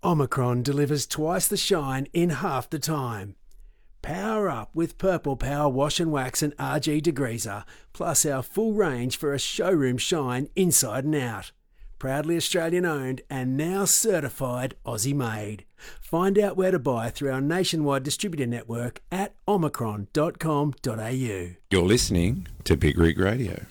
Omicron delivers twice the shine in half the time. Power up with Purple Power Wash and Wax and RG Degreaser, plus our full range for a showroom shine inside and out. Proudly Australian owned and now certified Aussie made. Find out where to buy through our nationwide distributor network at omicron.com.au. You're listening to Big Rig Radio.